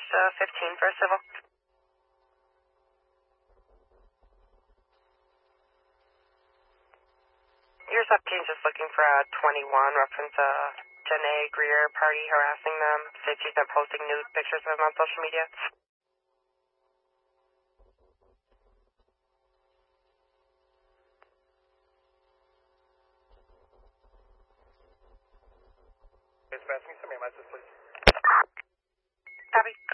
15 for a civil. Here's up, team just looking for a 21, reference Janae Greer party harassing them. Said she's been posting nude pictures of him on social media. Dispatch me some messages, please. Copy.